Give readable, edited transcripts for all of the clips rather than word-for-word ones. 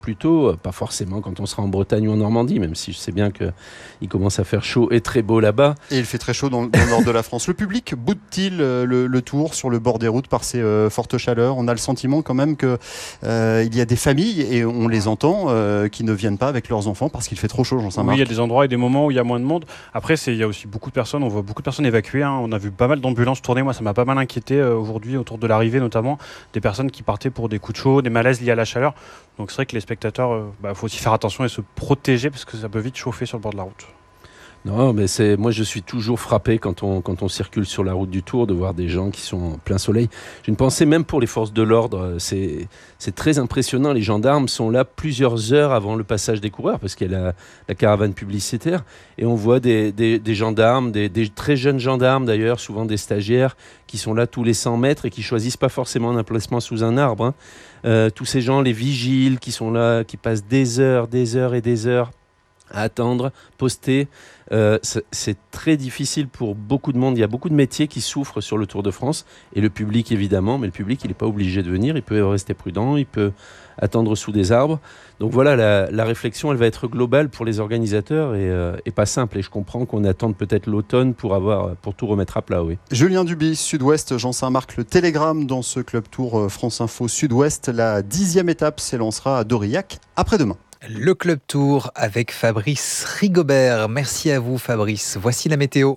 plus tôt, pas forcément quand on sera en Bretagne ou en Normandie, même si je sais bien qu'il commence à faire chaud et très beau là-bas. Et il fait très chaud dans le nord de la France. Le public boude-t-il le Tour sur le bord des routes par ces fortes chaleurs? On a le sentiment quand même qu'il y a des familles, et on les entend, qui ne viennent pas avec leurs enfants parce qu'il fait trop chaud, Jean-Saint-Marc. Oui, il y a des endroits et des moments où il y a moins de monde. Après, il y a aussi beaucoup de personnes, on voit beaucoup de personnes évacuées. On a vu pas mal d'ambulances tourner. Moi, ça m'a pas mal inquiété aujourd'hui, autour de l'arrivée notamment, des personnes qui partaient pour des coups de chaud, des malaises liés à la chaleur. Donc c'est vrai que les spectateurs, faut aussi faire attention et se protéger parce que ça peut vite chauffer sur le bord de la route. Non, mais moi je suis toujours frappé quand on circule sur la route du Tour de voir des gens qui sont en plein soleil. J'ai une pensée même pour les forces de l'ordre. C'est très impressionnant. Les gendarmes sont là plusieurs heures avant le passage des coureurs parce qu'il y a la caravane publicitaire et on voit des gendarmes, des très jeunes gendarmes d'ailleurs, souvent des stagiaires qui sont là tous les 100 mètres et qui choisissent pas forcément un emplacement sous un arbre. Tous ces gens, les vigiles qui sont là, qui passent des heures et des heures à attendre, poster. C'est très difficile pour beaucoup de monde. Il y a beaucoup de métiers qui souffrent sur le Tour de France et le public évidemment, mais le public il n'est pas obligé de venir, il peut rester prudent, il peut attendre sous des arbres. Donc voilà, la réflexion elle va être globale pour les organisateurs et pas simple. Et je comprends qu'on attende peut-être l'automne pour tout remettre à plat. Oui. Julien Duby, Sud-Ouest, Jean-Saint-Marc, le télégramme dans ce Club Tour France Info Sud-Ouest. La 10e étape s'élancera à Doriac après-demain. Le Club Tour avec Fabrice Rigobert. Merci à vous Fabrice. Voici la météo.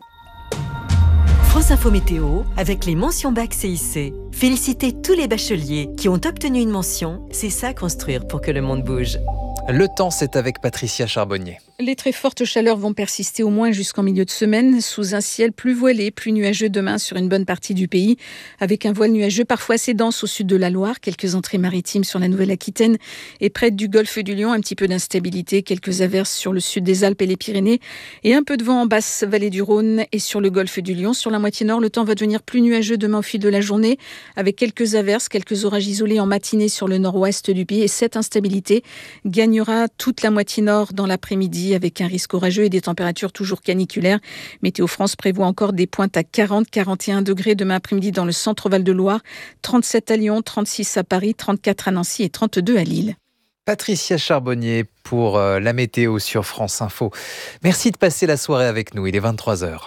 France Info Météo avec les mentions bac CIC. Félicitez tous les bacheliers qui ont obtenu une mention. C'est ça construire pour que le monde bouge. Le temps, c'est avec Patricia Charbonnier. Les très fortes chaleurs vont persister au moins jusqu'en milieu de semaine, sous un ciel plus voilé, plus nuageux demain sur une bonne partie du pays, avec un voile nuageux parfois assez dense au sud de la Loire, quelques entrées maritimes sur la Nouvelle-Aquitaine et près du golfe du Lion, un petit peu d'instabilité, quelques averses sur le sud des Alpes et les Pyrénées, et un peu de vent en basse vallée du Rhône et sur le golfe du Lion. Sur la moitié nord, le temps va devenir plus nuageux demain au fil de la journée, avec quelques averses, quelques orages isolés en matinée sur le nord-ouest du pays, et cette instabilité gagnera toute la moitié nord dans l'après-midi, avec un risque orageux et des températures toujours caniculaires. Météo France prévoit encore des pointes à 40-41 degrés demain après-midi dans le centre Val-de-Loire, 37 à Lyon, 36 à Paris, 34 à Nancy et 32 à Lille. Patricia Charbonnier pour la météo sur France Info. Merci de passer la soirée avec nous, il est 23h.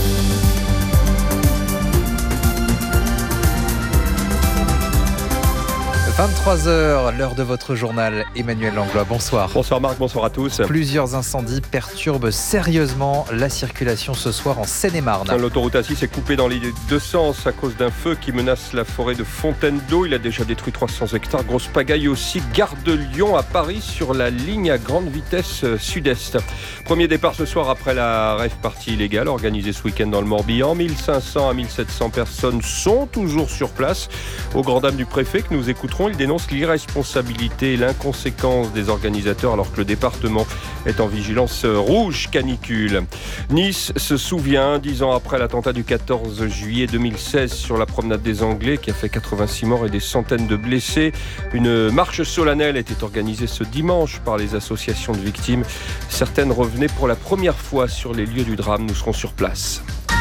23h, l'heure de votre journal. Emmanuel Langlois, bonsoir. Bonsoir Marc, bonsoir à tous. Plusieurs incendies perturbent sérieusement la circulation ce soir en Seine-et-Marne. L'autoroute A6 est coupée dans les deux sens à cause d'un feu qui menace la forêt de Fontaine-d'Eau. Il a déjà détruit 300 hectares. Grosse pagaille aussi, gare de Lyon à Paris sur la ligne à grande vitesse sud-est. Premier départ ce soir après la rave party illégale organisée ce week-end dans le Morbihan. 1500 à 1700 personnes sont toujours sur place. Au grand dam du préfet que nous écouterons, il dénonce l'irresponsabilité et l'inconséquence des organisateurs alors que le département est en vigilance rouge canicule. Nice se souvient, 10 ans après l'attentat du 14 juillet 2016 sur la promenade des Anglais qui a fait 86 morts et des centaines de blessés. Une marche solennelle était organisée ce dimanche par les associations de victimes. Certaines revenaient pour la première fois sur les lieux du drame. Nous serons sur place.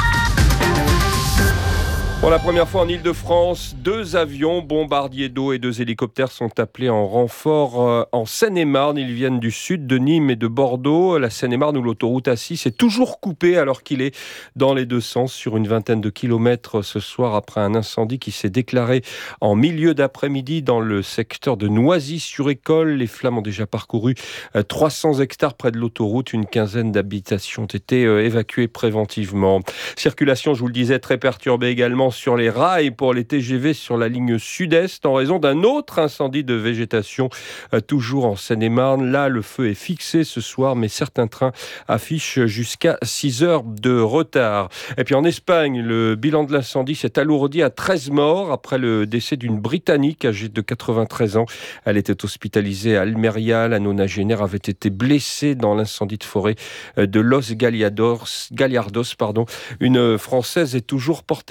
Pour la première fois en Île-de-France, 2 avions bombardiers d'eau et 2 hélicoptères sont appelés en renfort en Seine-et-Marne. Ils viennent du sud de Nîmes et de Bordeaux. La Seine-et-Marne où l'autoroute A6 est toujours coupée alors qu'il est dans les deux sens sur une vingtaine de kilomètres ce soir après un incendie qui s'est déclaré en milieu d'après-midi dans le secteur de Noisy-sur-École. Les flammes ont déjà parcouru 300 hectares près de l'autoroute. Une quinzaine d'habitations ont été évacuées préventivement. Circulation, je vous le disais, très perturbée également sur les rails pour les TGV sur la ligne sud-est en raison d'un autre incendie de végétation toujours en Seine-et-Marne. Là, le feu est fixé ce soir, mais certains trains affichent jusqu'à 6 heures de retard. Et puis en Espagne, le bilan de l'incendie s'est alourdi à 13 morts après le décès d'une Britannique âgée de 93 ans. Elle était hospitalisée à Almeria. La nonagénaire avait été blessée dans l'incendie de forêt de Los Gallardos. Une Française est toujours portée disparue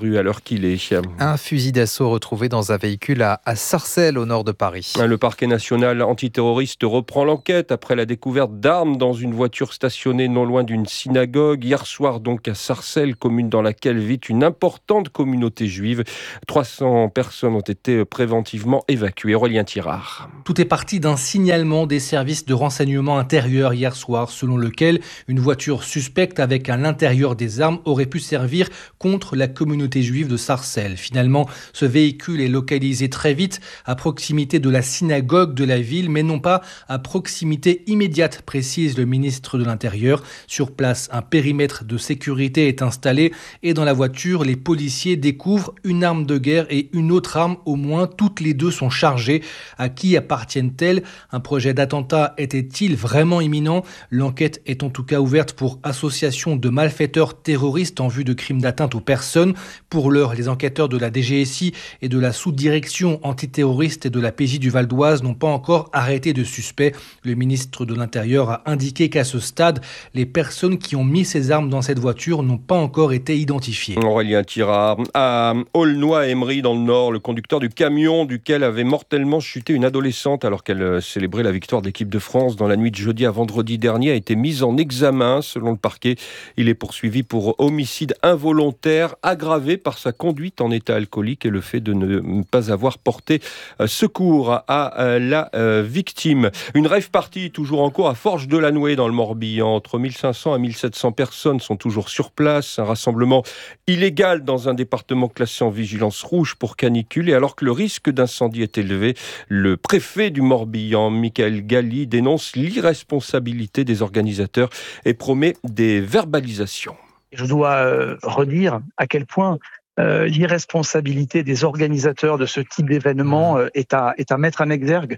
rue à l'heure qu'il est. Un fusil d'assaut retrouvé dans un véhicule à Sarcelles, au nord de Paris. Le parquet national antiterroriste reprend l'enquête après la découverte d'armes dans une voiture stationnée non loin d'une synagogue. Hier soir donc à Sarcelles, commune dans laquelle vit une importante communauté juive. 300 personnes ont été préventivement évacuées. Aurélien Tirard. Tout est parti d'un signalement des services de renseignement intérieur hier soir, selon lequel une voiture suspecte avec à l'intérieur des armes aurait pu servir contre la communauté juive de Sarcelles. Finalement, ce véhicule est localisé très vite à proximité de la synagogue de la ville, mais non pas à proximité immédiate, précise le ministre de l'Intérieur. Sur place, un périmètre de sécurité est installé et dans la voiture, les policiers découvrent une arme de guerre et une autre arme, au moins toutes les deux sont chargées. À qui appartiennent-elles ? Un projet d'attentat était-il vraiment imminent ? L'enquête est en tout cas ouverte pour association de malfaiteurs terroristes en vue de crimes d'atteinte aux personnes. Pour l'heure, les enquêteurs de la DGSI et de la sous-direction antiterroriste et de la PJ du Val d'Oise n'ont pas encore arrêté de suspects. Le ministre de l'Intérieur a indiqué qu'à ce stade, les personnes qui ont mis ces armes dans cette voiture n'ont pas encore été identifiées. Aurélien Tirard. À Aulnoy-Emery dans le Nord, le conducteur du camion duquel avait mortellement chuté une adolescente alors qu'elle célébrait la victoire de l'équipe de France dans la nuit de jeudi à vendredi dernier a été mis en examen. Selon le parquet, il est poursuivi pour homicide involontaire aggravé par sa conduite en état alcoolique et le fait de ne pas avoir porté secours à la victime. Une rave party toujours en cours à Forges-de-la-Nouée dans le Morbihan. Entre 1500 à 1700 personnes sont toujours sur place. Un rassemblement illégal dans un département classé en vigilance rouge pour canicule. Et alors que le risque d'incendie est élevé, le préfet du Morbihan, Michael Galli, dénonce l'irresponsabilité des organisateurs et promet des verbalisations. Je dois redire à quel point l'irresponsabilité des organisateurs de ce type d'événement est à mettre en exergue.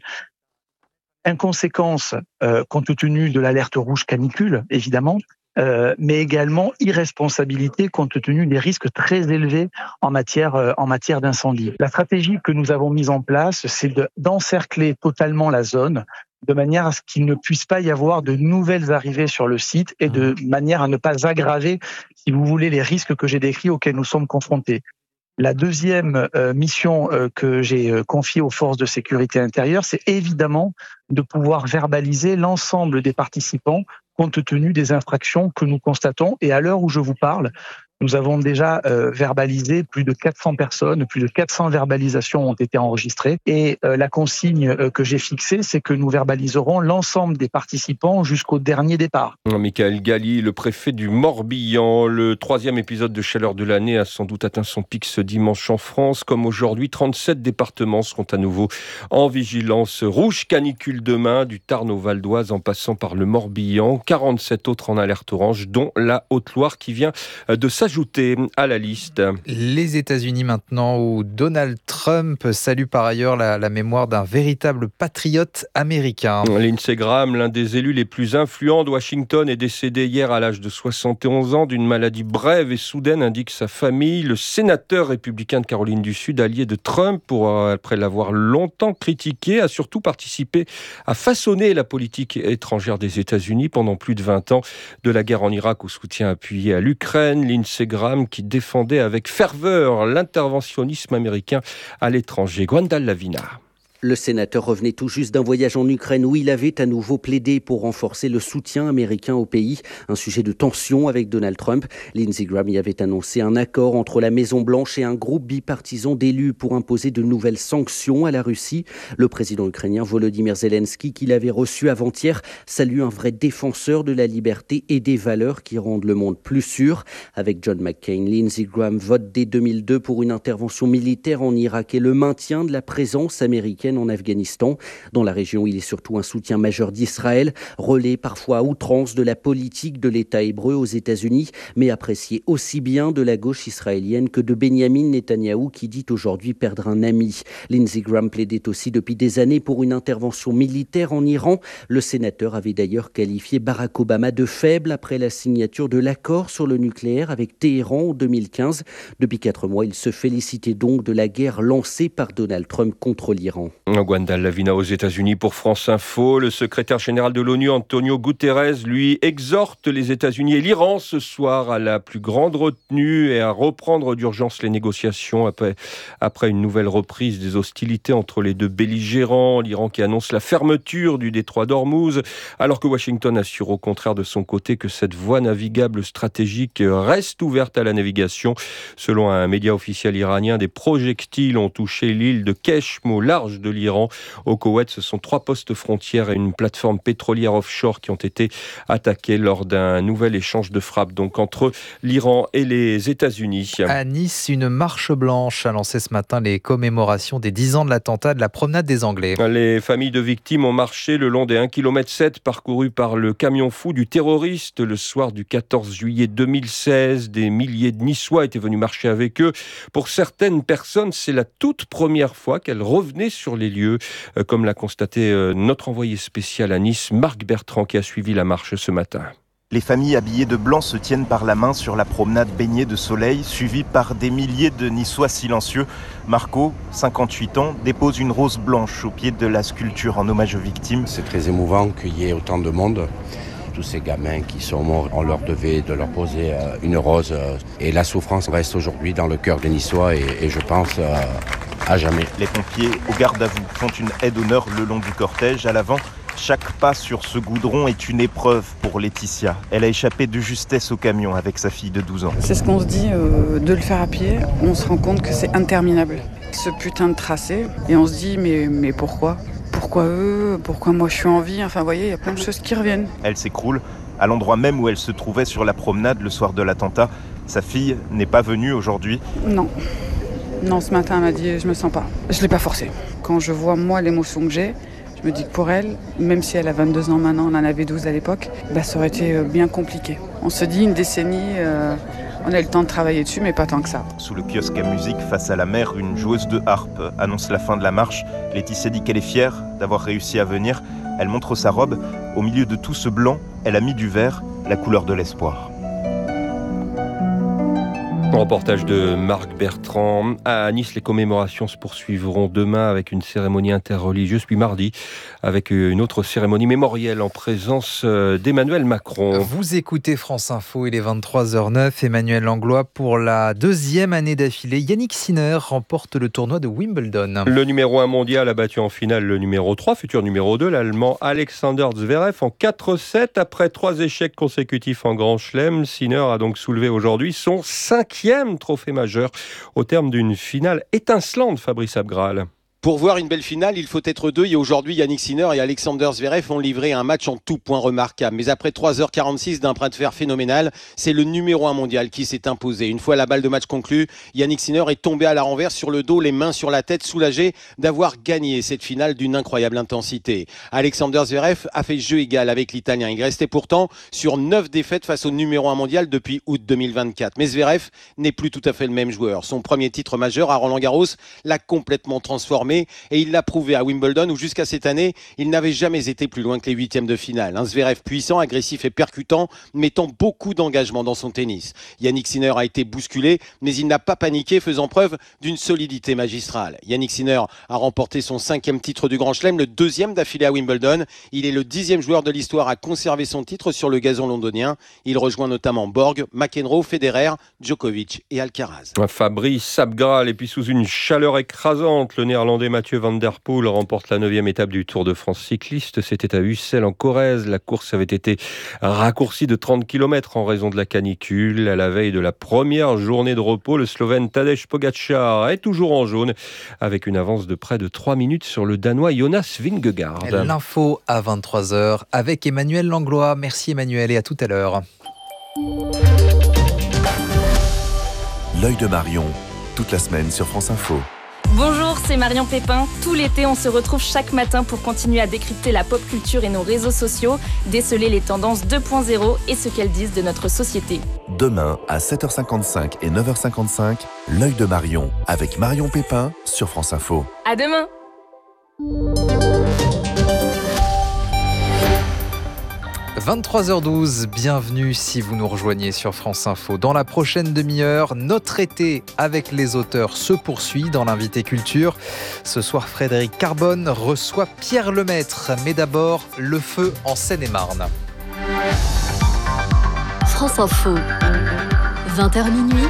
Inconséquence, compte tenu de l'alerte rouge canicule, évidemment, mais également irresponsabilité compte tenu des risques très élevés en matière d'incendie. La stratégie que nous avons mise en place, c'est d'encercler totalement la zone, de manière à ce qu'il ne puisse pas y avoir de nouvelles arrivées sur le site et de manière à ne pas aggraver, si vous voulez, les risques que j'ai décrits auxquels nous sommes confrontés. La deuxième mission que j'ai confiée aux forces de sécurité intérieure, c'est évidemment de pouvoir verbaliser l'ensemble des participants compte tenu des infractions que nous constatons. Et à l'heure où je vous parle, nous avons déjà verbalisé plus de 400 personnes, plus de 400 verbalisations ont été enregistrées. Et la consigne que j'ai fixée, c'est que nous verbaliserons l'ensemble des participants jusqu'au dernier départ. Michael Galli, le préfet du Morbihan. Le 3e épisode de chaleur de l'année a sans doute atteint son pic ce dimanche en France. Comme aujourd'hui, 37 départements seront à nouveau en vigilance rouge canicule demain, du Tarn au Val d'Oise en passant par le Morbihan. 47 autres en alerte orange, dont la Haute-Loire qui vient de s'ajouter à la liste. Les États-Unis maintenant, où Donald Trump salue par ailleurs la mémoire d'un véritable patriote américain. Lindsey Graham, l'un des élus les plus influents de Washington, est décédé hier à l'âge de 71 ans d'une maladie brève et soudaine, indique sa famille. Le sénateur républicain de Caroline du Sud, allié de Trump, après l'avoir longtemps critiqué, a surtout participé à façonner la politique étrangère des États-Unis pendant plus de 20 ans, de la guerre en Irak au soutien appuyé à l'Ukraine. Lindsey Graham qui défendait avec ferveur l'interventionnisme américain à l'étranger. Gwendal Lavina. Le sénateur revenait tout juste d'un voyage en Ukraine où il avait à nouveau plaidé pour renforcer le soutien américain au pays. Un sujet de tension avec Donald Trump. Lindsey Graham y avait annoncé un accord entre la Maison-Blanche et un groupe bipartisan d'élus pour imposer de nouvelles sanctions à la Russie. Le président ukrainien Volodymyr Zelensky, qu'il avait reçu avant-hier, salue un vrai défenseur de la liberté et des valeurs qui rendent le monde plus sûr. Avec John McCain, Lindsey Graham vote dès 2002 pour une intervention militaire en Irak et le maintien de la présence américaine en Afghanistan. Dans la région, il est surtout un soutien majeur d'Israël, relais parfois à outrance de la politique de l'État hébreu aux États-Unis, mais apprécié aussi bien de la gauche israélienne que de Benyamin Netanyahou qui dit aujourd'hui perdre un ami. Lindsey Graham plaidait aussi depuis des années pour une intervention militaire en Iran. Le sénateur avait d'ailleurs qualifié Barack Obama de faible après la signature de l'accord sur le nucléaire avec Téhéran en 2015. Depuis 4 mois, il se félicitait donc de la guerre lancée par Donald Trump contre l'Iran. Gwendal Lavina aux États-Unis pour France Info. Le secrétaire général de l'ONU, Antonio Guterres, lui exhorte les États-Unis et l'Iran ce soir à la plus grande retenue et à reprendre d'urgence les négociations après une nouvelle reprise des hostilités entre les deux belligérants. L'Iran qui annonce la fermeture du détroit d'Ormuz, alors que Washington assure au contraire de son côté que cette voie navigable stratégique reste ouverte à la navigation. Selon un média officiel iranien, des projectiles ont touché l'île de Keshm au large de l'Iran. Au Koweït, ce sont 3 postes frontières et une plateforme pétrolière offshore qui ont été attaqués lors d'un nouvel échange de frappes donc entre l'Iran et les États-Unis. À Nice, une marche blanche a lancé ce matin les commémorations des 10 ans de l'attentat de la promenade des Anglais. Les familles de victimes ont marché le long des 1,7 km parcourus par le camion fou du terroriste le soir du 14 juillet 2016. Des milliers de Niçois étaient venus marcher avec eux. Pour certaines personnes, c'est la toute première fois qu'elles revenaient sur les lieux, comme l'a constaté notre envoyé spécial à Nice, Marc Bertrand, qui a suivi la marche ce matin. Les familles habillées de blanc se tiennent par la main sur la promenade baignée de soleil, suivie par des milliers de Niçois silencieux. Marco, 58 ans, dépose une rose blanche au pied de la sculpture en hommage aux victimes. C'est très émouvant qu'il y ait autant de monde. Tous ces gamins qui sont morts, on leur devait de leur poser une rose. Et la souffrance reste aujourd'hui dans le cœur des Niçois et je pense à jamais. Les pompiers, au garde à vous, font une aide d'honneur le long du cortège. À l'avant, chaque pas sur ce goudron est une épreuve pour Laetitia. Elle a échappé de justesse au camion avec sa fille de 12 ans. C'est ce qu'on se dit, de le faire à pied. On se rend compte que c'est interminable. Ce putain de tracé. Et on se dit, mais pourquoi ? Pourquoi eux ? Pourquoi moi je suis en vie ? Enfin, vous voyez, il y a plein de choses qui reviennent. Elle s'écroule à l'endroit même où elle se trouvait sur la promenade le soir de l'attentat. Sa fille n'est pas venue aujourd'hui. Non, ce matin, elle m'a dit, je me sens pas. Je l'ai pas forcée. Quand je vois, moi, l'émotion que j'ai, je me dis que pour elle, même si elle a 22 ans maintenant, on en avait 12 à l'époque, ça aurait été bien compliqué. On se dit, une décennie, on a eu le temps de travailler dessus, mais pas tant que ça. Sous le kiosque à musique, face à la mer, une joueuse de harpe annonce la fin de la marche. Laetitia dit qu'elle est fière d'avoir réussi à venir. Elle montre sa robe. Au milieu de tout ce blanc, elle a mis du vert, la couleur de l'espoir. Reportage de Marc Bertrand. À Nice, les commémorations se poursuivront demain avec une cérémonie interreligieuse, puis mardi avec une autre cérémonie mémorielle en présence d'Emmanuel Macron. Vous écoutez France Info, il est 23h09. Emmanuel Langlois, pour la 2e année d'affilée, Yannick Sinner remporte le tournoi de Wimbledon. Le numéro 1 mondial a battu en finale le numéro 3, futur numéro 2, l'Allemand Alexander Zverev en 4-7 après 3 échecs consécutifs en Grand Chelem. Sinner a donc soulevé aujourd'hui son 5e trophée majeur au terme d'une finale étincelante, Fabrice Abgral. Pour voir une belle finale, il faut être deux. Et aujourd'hui, Yannick Sinner et Alexander Zverev ont livré un match en tout point remarquable. Mais après 3h46 d'un bras de fer phénoménal, c'est le numéro 1 mondial qui s'est imposé. Une fois la balle de match conclue, Yannick Sinner est tombé à la renverse sur le dos, les mains sur la tête, soulagé d'avoir gagné cette finale d'une incroyable intensité. Alexander Zverev a fait jeu égal avec l'Italien. Il restait pourtant sur 9 défaites face au numéro 1 mondial depuis août 2024. Mais Zverev n'est plus tout à fait le même joueur. Son premier titre majeur à Roland-Garros l'a complètement transformé. Et il l'a prouvé à Wimbledon où jusqu'à cette année, il n'avait jamais été plus loin que les 8e de finale. Un Zverev puissant, agressif et percutant, mettant beaucoup d'engagement dans son tennis. Yannick Sinner a été bousculé, mais il n'a pas paniqué, faisant preuve d'une solidité magistrale. Yannick Sinner a remporté son 5e titre du Grand Chelem, le 2e d'affilée à Wimbledon. Il est le 10e joueur de l'histoire à conserver son titre sur le gazon londonien. Il rejoint notamment Borg, McEnroe, Federer, Djokovic et Alcaraz. Fabrice Abgral, et puis sous une chaleur écrasante, le Néerlandais Mathieu Van Der Poel remporte la 9e étape du Tour de France cycliste. C'était à Ussel en Corrèze. La course avait été raccourcie de 30 km en raison de la canicule. À la veille de la première journée de repos, le Slovène Tadej Pogačar est toujours en jaune avec une avance de près de 3 minutes sur le Danois Jonas Vingegaard. L'info à 23h avec Emmanuel Langlois. Merci Emmanuel et à tout à l'heure. L'œil de Marion, toute la semaine sur France Info. Bonjour, c'est Marion Pépin. Tout l'été, on se retrouve chaque matin pour continuer à décrypter la pop culture et nos réseaux sociaux, déceler les tendances 2.0 et ce qu'elles disent de notre société. Demain, à 7h55 et 9h55, l'œil de Marion, avec Marion Pépin sur France Info. À demain! 23h12, bienvenue si vous nous rejoignez sur France Info. Dans la prochaine demi-heure, notre été avec les auteurs se poursuit dans l'invité culture. Ce soir, Frédéric Carbone reçoit Pierre Lemaître. Mais d'abord, le feu en Seine-et-Marne. France Info, 20h minuit.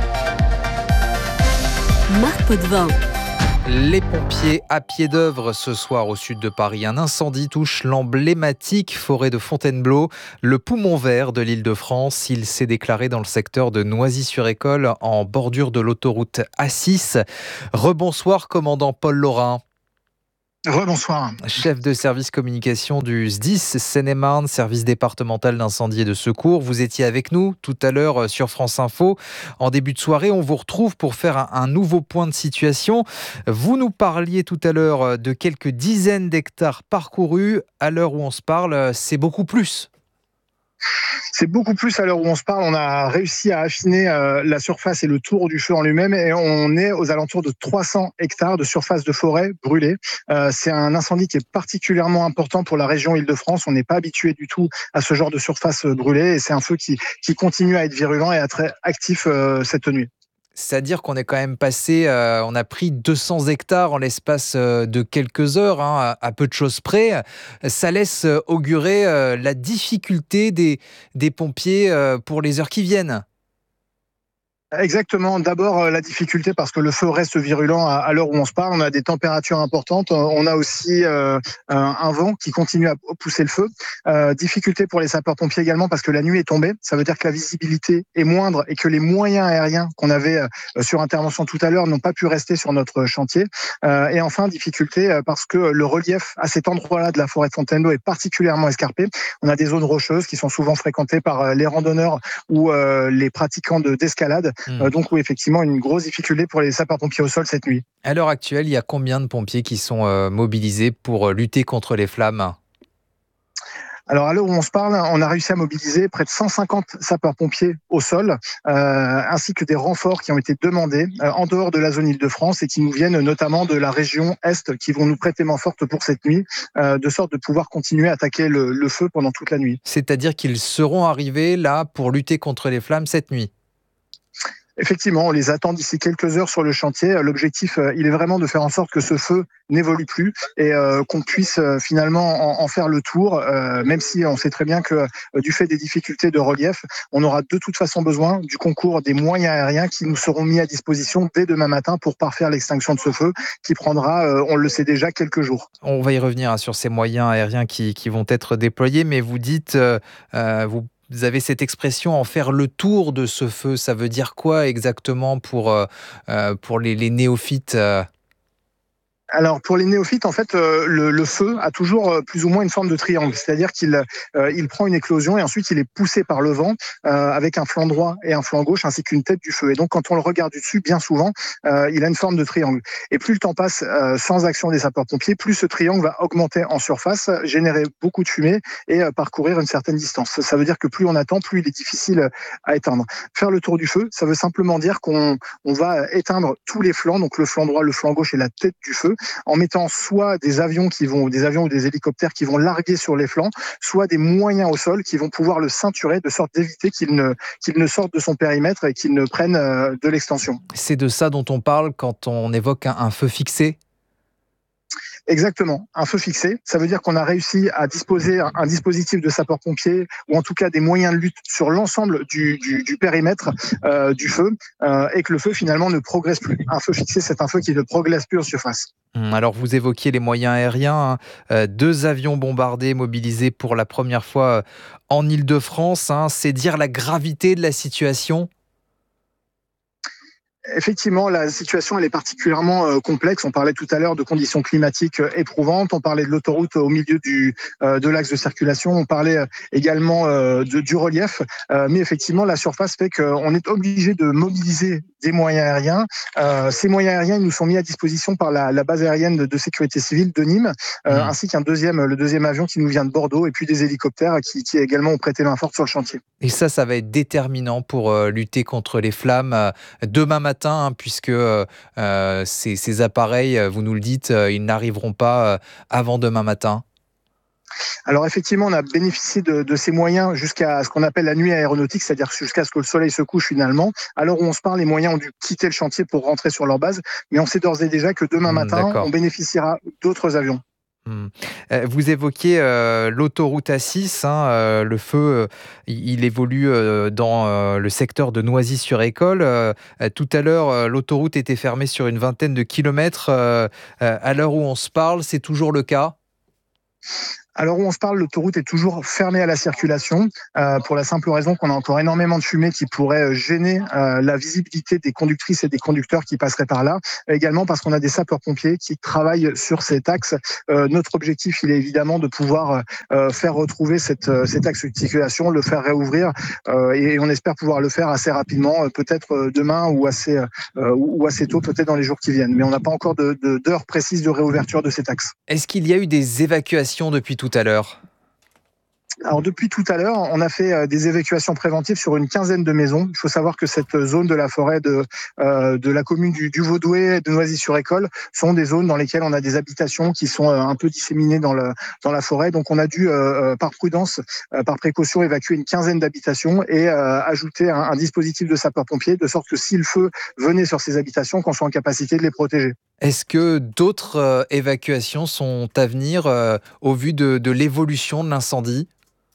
Marc Potvin. Les pompiers à pied d'œuvre ce soir au sud de Paris. Un incendie touche l'emblématique forêt de Fontainebleau, le poumon vert de l'Île-de-France. Il s'est déclaré dans le secteur de Noisy-sur-École en bordure de l'autoroute A6. Rebonsoir, commandant Paul Laurin. Rebonsoir. Chef de service communication du SDIS Seine-et-Marne, service départemental d'incendie et de secours. Vous étiez avec nous tout à l'heure sur France Info. En début de soirée, on vous retrouve pour faire un nouveau point de situation. Vous nous parliez tout à l'heure de quelques dizaines d'hectares parcourus. À l'heure où on se parle, c'est beaucoup plus. C'est beaucoup plus à l'heure où on se parle. On a réussi à affiner la surface et le tour du feu en lui-même et on est aux alentours de 300 hectares de surface de forêt brûlée. C'est un incendie qui est particulièrement important pour la région Île-de-France. On n'est pas habitué du tout à ce genre de surface brûlée et c'est un feu qui continue à être virulent et à être actif cette nuit. C'est-à-dire qu'on est quand même passé, on a pris 200 hectares en l'espace de quelques heures, hein, à peu de choses près. Ça laisse augurer la difficulté des pompiers pour les heures qui viennent. Exactement. D'abord, la difficulté parce que le feu reste virulent à l'heure où on se parle. On a des températures importantes. On a aussi un vent qui continue à pousser le feu. Difficulté pour les sapeurs-pompiers également parce que la nuit est tombée. Ça veut dire que la visibilité est moindre et que les moyens aériens qu'on avait sur intervention tout à l'heure n'ont pas pu rester sur notre chantier. Et enfin, difficulté parce que le relief à cet endroit-là de la forêt de Fontainebleau est particulièrement escarpé. On a des zones rocheuses qui sont souvent fréquentées par les randonneurs ou les pratiquants d'escalade. Donc oui, effectivement, une grosse difficulté pour les sapeurs-pompiers au sol cette nuit. À l'heure actuelle, il y a combien de pompiers qui sont mobilisés pour lutter contre les flammes ? Alors à l'heure où on se parle, on a réussi à mobiliser près de 150 sapeurs-pompiers au sol, ainsi que des renforts qui ont été demandés en dehors de la zone Île-de-France et qui nous viennent notamment de la région Est, qui vont nous prêter main forte pour cette nuit, de sorte de pouvoir continuer à attaquer le feu pendant toute la nuit. C'est-à-dire qu'ils seront arrivés là pour lutter contre les flammes cette nuit ? Effectivement, on les attend d'ici quelques heures sur le chantier. L'objectif, il est vraiment de faire en sorte que ce feu n'évolue plus et qu'on puisse finalement en faire le tour, même si on sait très bien que du fait des difficultés de relief, on aura de toute façon besoin du concours des moyens aériens qui nous seront mis à disposition dès demain matin pour parfaire l'extinction de ce feu qui prendra, on le sait déjà, quelques jours. On va y revenir sur ces moyens aériens qui vont être déployés, mais vous dites, vous avez cette expression en faire le tour de ce feu. Ça veut dire quoi exactement pour les néophytes ? Alors pour les néophytes, en fait, le feu a toujours plus ou moins une forme de triangle, c'est-à-dire qu'il prend une éclosion et ensuite il est poussé par le vent avec un flanc droit et un flanc gauche ainsi qu'une tête du feu. Et donc quand on le regarde du dessus, bien souvent, il a une forme de triangle. Et plus le temps passe sans action des sapeurs-pompiers, plus ce triangle va augmenter en surface, générer beaucoup de fumée et parcourir une certaine distance. Ça veut dire que plus on attend, plus il est difficile à éteindre. Faire le tour du feu, ça veut simplement dire qu'on va éteindre tous les flancs, donc le flanc droit, le flanc gauche et la tête du feu, en mettant soit des avions ou des hélicoptères qui vont larguer sur les flancs, soit des moyens au sol qui vont pouvoir le ceinturer de sorte d'éviter qu'il ne sorte de son périmètre et qu'il ne prenne de l'extension. C'est de ça dont on parle quand on évoque un feu fixé ? Exactement, un feu fixé. Ça veut dire qu'on a réussi à disposer un dispositif de sapeurs-pompiers ou en tout cas des moyens de lutte sur l'ensemble du périmètre du feu et que le feu finalement ne progresse plus. Un feu fixé, c'est un feu qui ne progresse plus en surface. Alors vous évoquiez les moyens aériens, 2 avions bombardés mobilisés pour la première fois en Île-de-France. C'est dire la gravité de la situation ? Effectivement, la situation elle est particulièrement complexe. On parlait tout à l'heure de conditions climatiques éprouvantes. On parlait de l'autoroute au milieu de l'axe de circulation. On parlait également du relief. Mais effectivement, la surface fait qu'on est obligé de mobiliser des moyens aériens. Ces moyens aériens ils nous sont mis à disposition par la base aérienne de sécurité civile de Nîmes, ainsi le deuxième avion qui nous vient de Bordeaux, et puis des hélicoptères qui également ont prêté main forte sur le chantier. Et ça va être déterminant pour lutter contre les flammes demain matin, puisque ces appareils, vous nous le dites, ils n'arriveront pas avant demain matin. Alors effectivement, on a bénéficié de ces moyens jusqu'à ce qu'on appelle la nuit aéronautique, c'est-à-dire jusqu'à ce que le soleil se couche finalement. À l'heure où on se parle, les moyens ont dû quitter le chantier pour rentrer sur leur base, mais on sait d'ores et déjà que demain matin, on bénéficiera d'autres avions. Vous évoquiez l'autoroute A6, le feu, il évolue dans le secteur de Noisy-sur-École. Tout à l'heure, l'autoroute était fermée sur une vingtaine de kilomètres. À l'heure où on se parle, c'est toujours le cas ? À l'heure où on se parle, l'autoroute est toujours fermée à la circulation pour la simple raison qu'on a encore énormément de fumée qui pourrait gêner la visibilité des conductrices et des conducteurs qui passeraient par là. Également parce qu'on a des sapeurs-pompiers qui travaillent sur cet axe. Notre objectif, il est évidemment de pouvoir faire retrouver cet axe de circulation, le faire réouvrir et on espère pouvoir le faire assez rapidement, peut-être demain ou assez tôt, peut-être dans les jours qui viennent. Mais on n'a pas encore d'heure précise de réouverture de cet axe. Est-ce qu'il y a eu des évacuations depuis tout à l'heure ? Alors depuis tout à l'heure, on a fait des évacuations préventives sur une quinzaine de maisons. Il faut savoir que cette zone de la forêt de la commune du Vaudouet, de Noisy-sur-École, sont des zones dans lesquelles on a des habitations qui sont un peu disséminées dans la forêt. Donc on a dû, par prudence, par précaution, évacuer une quinzaine d'habitations et ajouter un dispositif de sapeurs-pompiers, de sorte que si le feu venait sur ces habitations, qu'on soit en capacité de les protéger. Est-ce que d'autres évacuations sont à venir au vu de l'évolution de l'incendie ?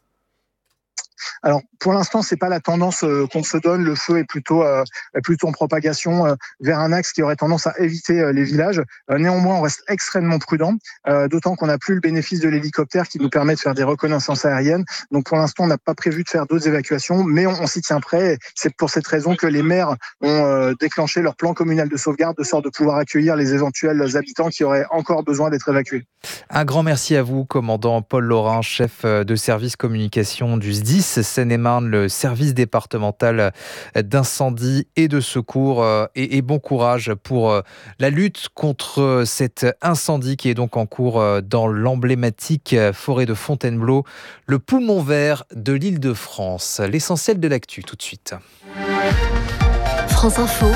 Alors, pour l'instant, c'est pas la tendance qu'on se donne. Le feu est plutôt en propagation vers un axe qui aurait tendance à éviter les villages. Néanmoins, on reste extrêmement prudent, d'autant qu'on n'a plus le bénéfice de l'hélicoptère qui nous permet de faire des reconnaissances aériennes. Donc, pour l'instant, on n'a pas prévu de faire d'autres évacuations, mais on s'y tient prêt. C'est pour cette raison que les maires ont déclenché leur plan communal de sauvegarde, de sorte de pouvoir accueillir les éventuels habitants qui auraient encore besoin d'être évacués. Un grand merci à vous, commandant Paul Laurin, chef de service communication du SDIS Seine-et-Marne, le service départemental d'incendie et de secours. Et bon courage pour la lutte contre cet incendie qui est donc en cours dans l'emblématique forêt de Fontainebleau, le poumon vert de l'Île-de-France. L'essentiel de l'actu tout de suite. France Info.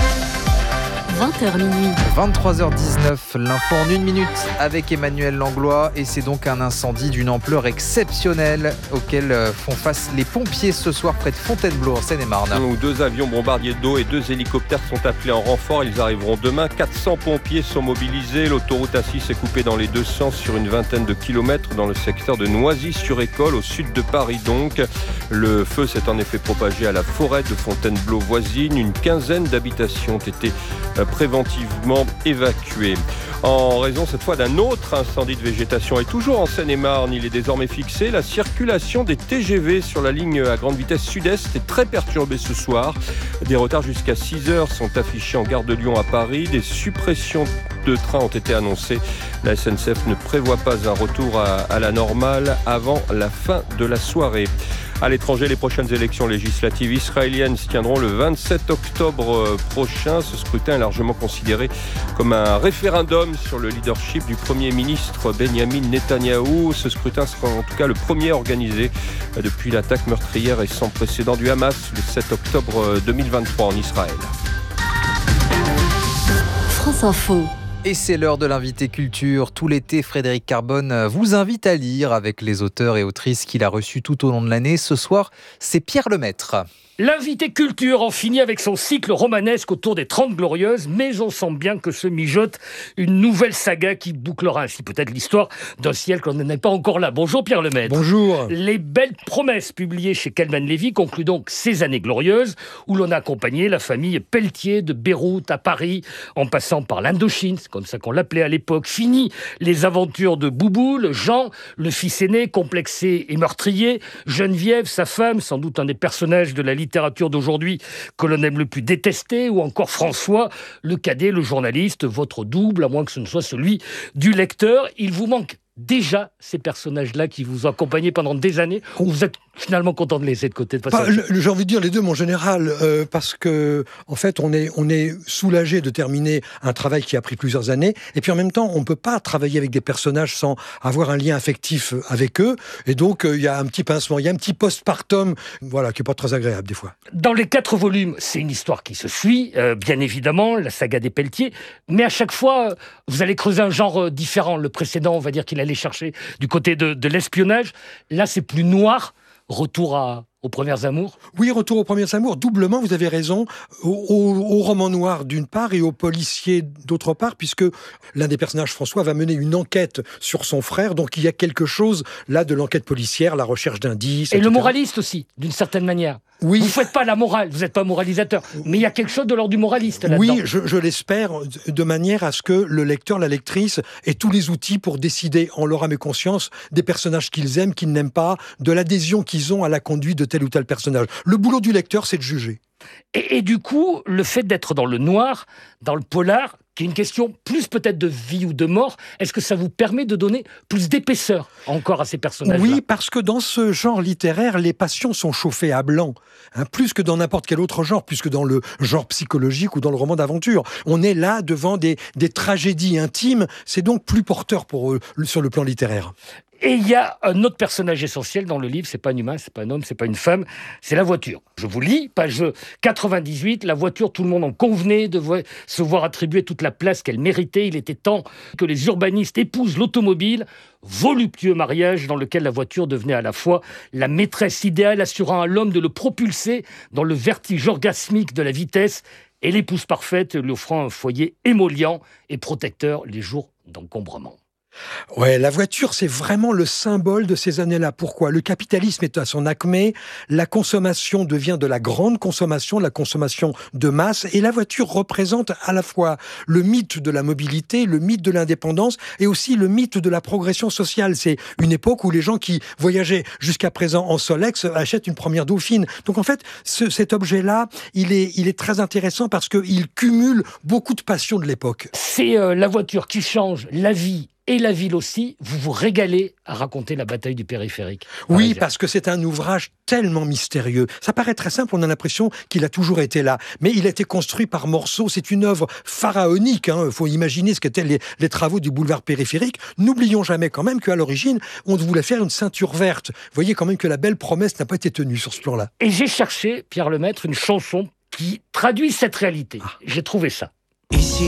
20h minuit. 23h19, l'info en 1 minute avec Emmanuel Langlois et c'est donc un incendie d'une ampleur exceptionnelle auquel font face les pompiers ce soir près de Fontainebleau en Seine-et-Marne. 2 avions bombardiers d'eau et 2 hélicoptères sont appelés en renfort. Ils arriveront demain. 400 pompiers sont mobilisés. L'autoroute A6 est coupée dans les deux sens sur une vingtaine de kilomètres dans le secteur de Noisy-sur-École, au sud de Paris donc. Le feu s'est en effet propagé à la forêt de Fontainebleau voisine. Une quinzaine d'habitations ont été préventivement évacuées. En raison cette fois d'un autre incendie de végétation et toujours en Seine-et-Marne, il est désormais fixé. La circulation des TGV sur la ligne à grande vitesse sud-est est très perturbée ce soir. Des retards jusqu'à 6 heures sont affichés en gare de Lyon à Paris. Des suppressions de trains ont été annoncées. La SNCF ne prévoit pas un retour à la normale avant la fin de la soirée. À l'étranger, les prochaines élections législatives israéliennes se tiendront le 27 octobre prochain. Ce scrutin est largement considéré comme un référendum sur le leadership du Premier ministre Benyamin Netanyahou. Ce scrutin sera en tout cas le premier organisé depuis l'attaque meurtrière et sans précédent du Hamas le 7 octobre 2023 en Israël. France Info. Et c'est l'heure de l'invité culture. Tout l'été, Frédéric Carbone vous invite à lire avec les auteurs et autrices qu'il a reçus tout au long de l'année. Ce soir, c'est Pierre Lemaitre. L'invité culture en finit avec son cycle romanesque autour des 30 Glorieuses, mais on sent bien que se mijote une nouvelle saga qui bouclera ainsi peut-être l'histoire d'un ciel qu'on n'en est pas encore là. Bonjour Pierre Lemaitre. Bonjour. Les Belles Promesses, publiées chez Calman Lévy, concluent donc ces années glorieuses, où l'on a accompagné la famille Pelletier de Beyrouth à Paris, en passant par l'Indochine, c'est comme ça qu'on l'appelait à l'époque. Fini les aventures de Bouboule, Jean, le fils aîné, complexé et meurtrier, Geneviève, sa femme, sans doute un des personnages de la littérature d'aujourd'hui que l'on aime le plus détester, ou encore François, le cadet, le journaliste, votre double, à moins que ce ne soit celui du lecteur. Il vous manque déjà ces personnages-là qui vous ont accompagné pendant des années, ou vous êtes finalement content de les laisser de côté de j'ai envie de dire les deux, mon général, parce que en fait, on est soulagé de terminer un travail qui a pris plusieurs années, et puis en même temps, on ne peut pas travailler avec des personnages sans avoir un lien affectif avec eux, et donc il y a un petit pincement, il y a un petit postpartum, voilà, qui n'est pas très agréable des fois. Dans les 4 volumes, c'est une histoire qui se suit, bien évidemment, la saga des Pelletiers, mais à chaque fois, vous allez creuser un genre différent. Le précédent, on va dire qu'il a allait chercher du côté de l'espionnage. Là, c'est plus noir. Retour aux premières amours. Oui, retour aux premières amours. Doublement, vous avez raison. Au roman noir d'une part et au policier d'autre part, puisque l'un des personnages, François, va mener une enquête sur son frère. Donc il y a quelque chose là de l'enquête policière, la recherche d'indices. Et etc. le moraliste aussi, d'une certaine manière. Oui. Vous ne faites pas la morale, vous n'êtes pas moralisateur. Mais il y a quelque chose de l'ordre du moraliste là-dedans. Oui, je l'espère, de manière à ce que le lecteur, la lectrice, ait tous les outils pour décider en leur âme et conscience des personnages qu'ils aiment, qu'ils n'aiment pas, de l'adhésion qu'ils ont à la conduite de tel ou tel personnage. Le boulot du lecteur, c'est de juger. Et du coup, le fait d'être dans le noir, dans le polar, qui est une question plus peut-être de vie ou de mort, est-ce que ça vous permet de donner plus d'épaisseur encore à ces personnages-là ? Oui, parce que dans ce genre littéraire, les passions sont chauffées à blanc, plus que dans n'importe quel autre genre, plus que dans le genre psychologique ou dans le roman d'aventure. On est là devant des tragédies intimes, c'est donc plus porteur pour eux sur le plan littéraire. Et il y a un autre personnage essentiel dans le livre, c'est pas un humain, c'est pas un homme, c'est pas une femme, c'est la voiture. Je vous lis, page 98, la voiture, tout le monde en convenait, devait se voir attribuer toute la place qu'elle méritait. Il était temps que les urbanistes épousent l'automobile. Voluptueux mariage dans lequel la voiture devenait à la fois la maîtresse idéale, assurant à l'homme de le propulser dans le vertige orgasmique de la vitesse, et l'épouse parfaite lui offrant un foyer émollient et protecteur les jours d'encombrement. Ouais, la voiture, c'est vraiment le symbole de ces années-là. Pourquoi ? Le capitalisme est à son acmé, la consommation devient de la grande consommation, la consommation de masse, et la voiture représente à la fois le mythe de la mobilité, le mythe de l'indépendance, et aussi le mythe de la progression sociale. C'est une époque où les gens qui voyageaient jusqu'à présent en Solex achètent une première Dauphine. Donc en fait, cet objet-là, il est très intéressant parce qu'il cumule beaucoup de passions de l'époque. C'est la voiture qui change la vie et la ville aussi. Vous vous régalez à raconter la bataille du périphérique. Oui, parce que c'est un ouvrage tellement mystérieux. Ça paraît très simple, on a l'impression qu'il a toujours été là. Mais il a été construit par morceaux, c'est une œuvre pharaonique. Il faut imaginer ce qu'étaient les travaux du boulevard périphérique. N'oublions jamais quand même qu'à l'origine, on voulait faire une ceinture verte. Vous voyez quand même que la belle promesse n'a pas été tenue sur ce plan-là. Et j'ai cherché, Pierre Lemaître, une chanson qui traduit cette réalité. J'ai trouvé ça.